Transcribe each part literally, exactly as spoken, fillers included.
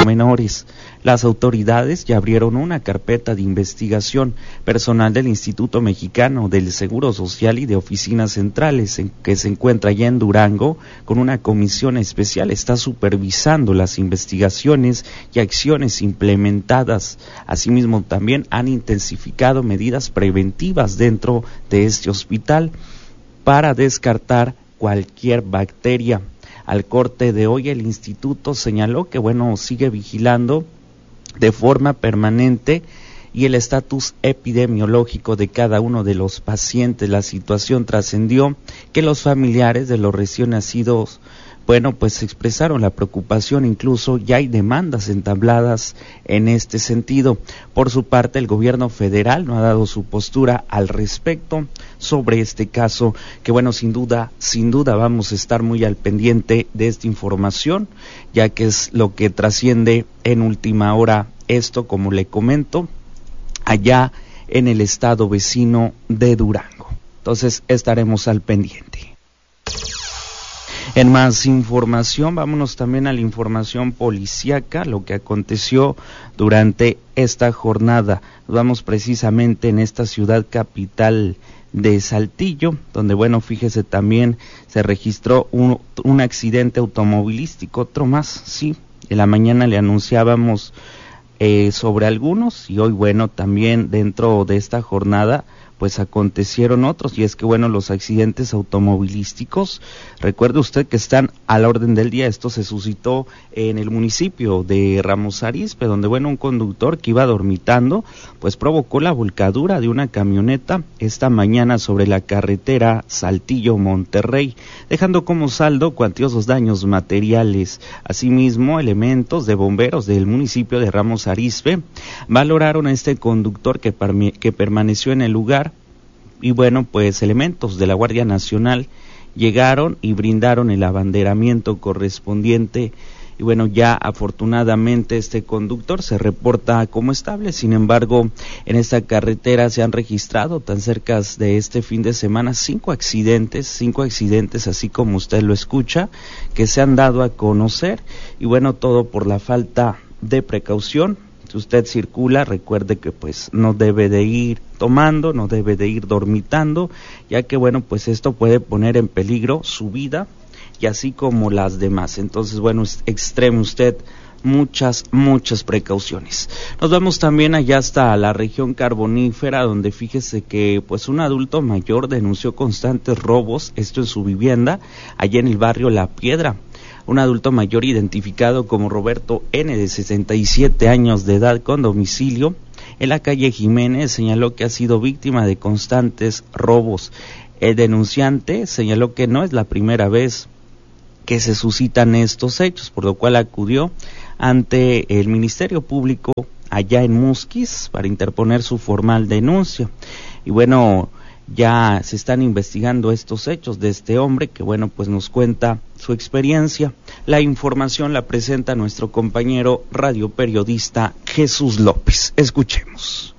menores. Las autoridades ya abrieron una carpeta de investigación. Personal del Instituto Mexicano del Seguro Social y de oficinas centrales en que se encuentra allá en Durango, con una comisión especial, está supervisando las investigaciones y acciones implementadas. Asimismo, también han intensificado medidas preventivas dentro de este hospital para descartar cualquier bacteria. Al corte de hoy, el instituto señaló que, bueno, sigue vigilando de forma permanente y el estatus epidemiológico de cada uno de los pacientes. La situación trascendió que los familiares de los recién nacidos, bueno, pues expresaron la preocupación, incluso ya hay demandas entabladas en este sentido. Por su parte, el gobierno federal no ha dado su postura al respecto sobre este caso, que bueno, sin duda, sin duda vamos a estar muy al pendiente de esta información, ya que es lo que trasciende en última hora esto, como le comento, allá en el estado vecino de Durango. Entonces estaremos al pendiente. En más información, vámonos también a la información policíaca, lo que aconteció durante esta jornada. Vamos precisamente en esta ciudad capital de Saltillo, donde, bueno, fíjese, también se registró un, un accidente automovilístico, otro más, sí, en la mañana le anunciábamos eh, sobre algunos, y hoy, bueno, también dentro de esta jornada pues acontecieron otros, y es que, bueno, los accidentes automovilísticos, recuerde usted que están a la orden del día. Esto se suscitó en el municipio de Ramos Arizpe, donde, bueno, un conductor que iba dormitando, pues provocó la volcadura de una camioneta esta mañana sobre la carretera Saltillo-Monterrey, dejando como saldo cuantiosos daños materiales. Asimismo, elementos de bomberos del municipio de Ramos Arizpe valoraron a este conductor que, que permaneció en el lugar. Y bueno, pues elementos de la Guardia Nacional llegaron y brindaron el abanderamiento correspondiente. Y bueno, ya afortunadamente este conductor se reporta como estable. Sin embargo, en esta carretera se han registrado tan cerca de este fin de semana cinco accidentes, cinco accidentes, así como usted lo escucha, que se han dado a conocer. Y bueno, todo por la falta de precaución. Si usted circula, recuerde que pues no debe de ir tomando, no debe de ir dormitando, ya que, bueno, pues esto puede poner en peligro su vida y así como las demás. Entonces, bueno, extreme usted muchas, muchas precauciones. Nos vamos también allá hasta la región carbonífera, donde fíjese que pues un adulto mayor denunció constantes robos, esto en su vivienda, allá en el barrio La Piedra. Un adulto mayor identificado como Roberto N., de sesenta y siete años de edad, con domicilio en la calle Jiménez, señaló que ha sido víctima de constantes robos. El denunciante señaló que no es la primera vez que se suscitan estos hechos, por lo cual acudió ante el Ministerio Público allá en Musquis para interponer su formal denuncia. Y bueno, ya se están investigando estos hechos de este hombre que, bueno, pues nos cuenta su experiencia. La información la presenta nuestro compañero radioperiodista Jesús López. Escuchemos.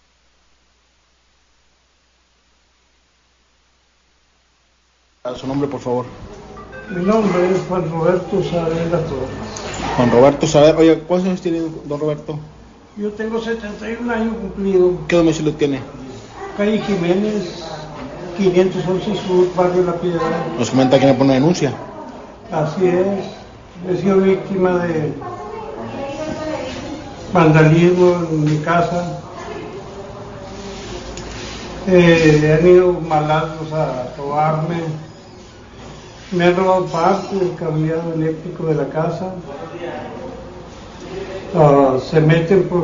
A su nombre, por favor. Mi nombre es Juan Roberto Saavedra Torres. Juan Roberto Saavedra. Oye, ¿cuántos años tiene don Roberto? Yo tengo setenta y un años cumplido. ¿Qué domicilio tiene? Calle Jiménez, quinientos once Sur, barrio La Piedra. Nos comenta que le pone una denuncia. Así es, he sido víctima de vandalismo en mi casa. Eh, han ido malandros a robarme. Me han robado parte del cableado eléctrico de la casa. Uh, se meten por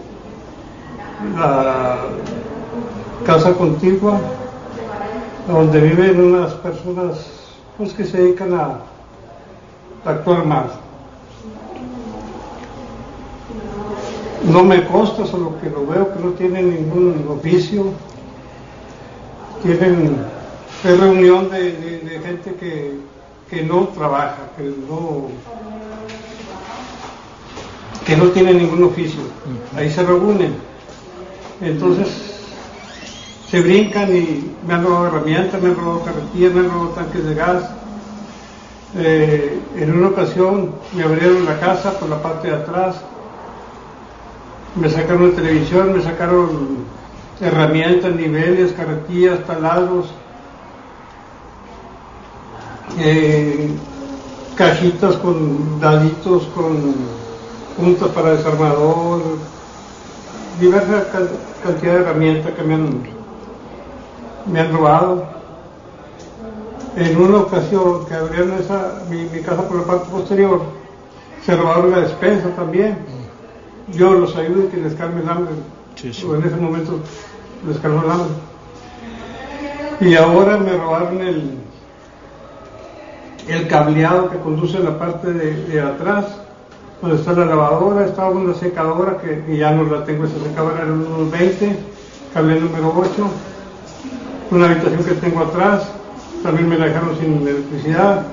la casa contigua, donde viven unas personas pues que se dedican a, a actuar mal. No me consta, solo que lo veo que no tienen ningún oficio. Tienen es reunión de, de, de gente que, que no trabaja, que no que no tiene ningún oficio. Ahí se reúnen. Entonces se brincan y me han robado herramientas, me han robado carretillas, me han robado tanques de gas. Eh, en una ocasión me abrieron la casa por la parte de atrás, me sacaron la televisión, me sacaron herramientas, niveles, carretillas, taladros, eh, cajitas con daditos, con puntas para desarmador, diversa cantidad de herramientas que me han, me han robado. En una ocasión que abrieron esa, mi, mi casa por la parte posterior, se robaron la despensa también. Yo los ayudo y que les calme el hambre. Sí, sí. En ese momento les calmó el hambre. Y ahora me robaron el, el cableado que conduce a la parte de, de atrás, donde está la lavadora. Estaba una secadora que, que ya no la tengo, esa secadora era unos veinte, cable número ocho. Una habitación que tengo atrás, también me la dejaron sin electricidad.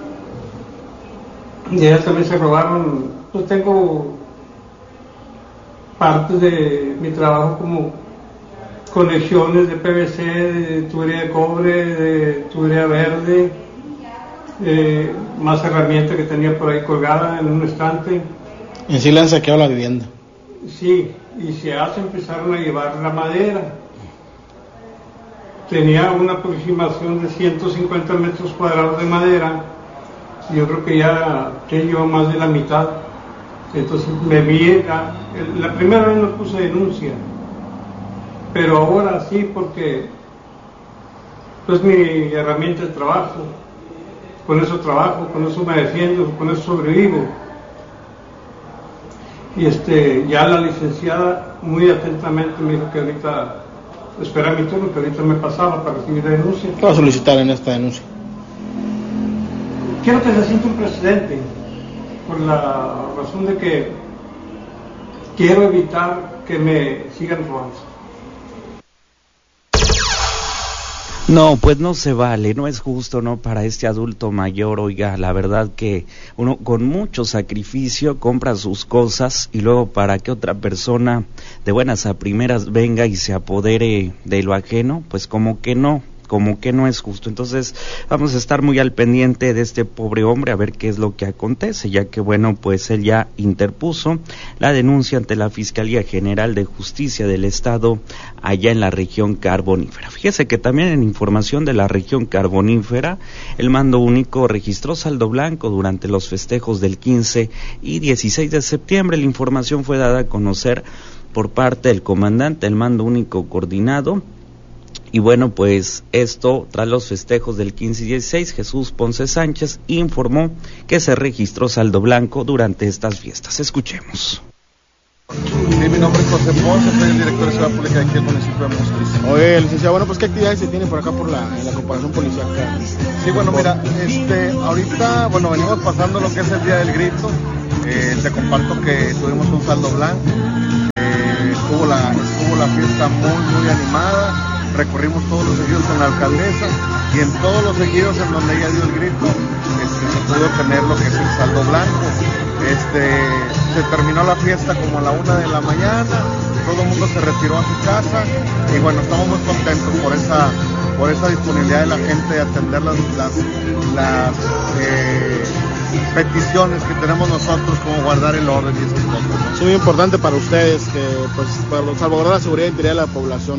Y allá también se robaron, pues tengo partes de mi trabajo como conexiones de P V C, de tubería de cobre, de tubería verde, eh, más herramientas que tenía por ahí colgada en un estante. En sí le han saqueado la vivienda. Sí, y se hace, empezaron a llevar la madera. Tenía una aproximación de ciento cincuenta metros cuadrados de madera, y yo creo que ya que lleva más de la mitad. Entonces me vi, la, la primera vez no puse denuncia, pero ahora sí, porque es mi herramienta de trabajo, con eso trabajo, con eso me defiendo, con eso sobrevivo. Y este, ya la licenciada muy atentamente me dijo que ahorita espera mi turno, que ahorita me pasaba para recibir la denuncia. ¿Qué va a solicitar en esta denuncia? Quiero que se sienta un precedente, por la razón de que quiero evitar que me sigan robando. No, pues no se vale, no es justo, ¿no? Para este adulto mayor, oiga, la verdad que uno con mucho sacrificio compra sus cosas y luego para que otra persona de buenas a primeras venga y se apodere de lo ajeno, pues como que no. como que no es justo. Entonces vamos a estar muy al pendiente de este pobre hombre a ver qué es lo que acontece, ya que bueno, pues él ya interpuso la denuncia ante la Fiscalía General de Justicia del Estado allá en la región carbonífera. Fíjese que también en información de la región carbonífera, el Mando Único registró saldo blanco durante los festejos del quince y dieciséis de septiembre. La información fue dada a conocer por parte del comandante del Mando Único Coordinado. Y bueno, pues esto, tras los festejos del quince y dieciséis, Jesús Ponce Sánchez informó que se registró saldo blanco durante estas fiestas. Escuchemos. Sí, mi nombre es José Ponce, soy el director de Seguridad Pública de aquí del municipio de Musquis. Oye, licenciado, bueno, pues ¿qué actividades se tienen por acá por la, en la corporación policial? Sí, bueno, mira, este, ahorita, bueno, venimos pasando lo que es el Día del Grito. Eh, te comparto que tuvimos un saldo blanco, eh, estuvo, la, estuvo la fiesta muy, muy animada. Recorrimos todos los ejidos con la alcaldesa y en todos los ejidos en donde ella dio el grito este, se pudo tener lo que es el saldo blanco. Este, se terminó la fiesta como a la una de la mañana, todo el mundo se retiró a su casa y bueno, estamos muy contentos por esa, por esa disponibilidad de la gente de atender las, las, las eh, peticiones que tenemos nosotros, como guardar el orden y esas cosas, ¿no? Es muy importante para ustedes que pues para salvaguardar la seguridad interior de la población.